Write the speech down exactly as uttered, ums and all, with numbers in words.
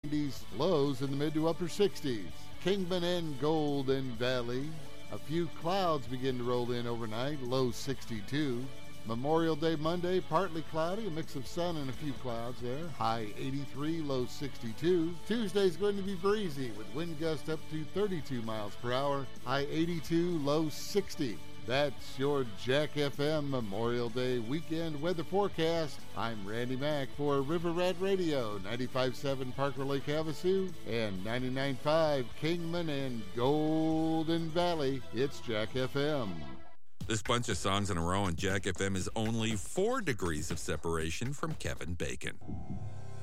seventies, lows in the mid to upper sixties. Kingman and Golden Valley. A few clouds begin to roll in overnight, low sixty-two. Memorial Day Monday, partly cloudy, a mix of sun and a few clouds there. High eighty-three, low sixty-two. Tuesday's going to be breezy with wind gusts up to thirty-two miles per hour. High eighty-two, low sixty. That's your Jack F M Memorial Day weekend weather forecast. I'm Randy Mack for River Rat Radio, ninety-five point seven Parker Lake Havasu and ninety-nine point five Kingman and Golden Valley. It's Jack F M. This bunch of songs in a row on Jack F M is only four degrees of separation from Kevin Bacon.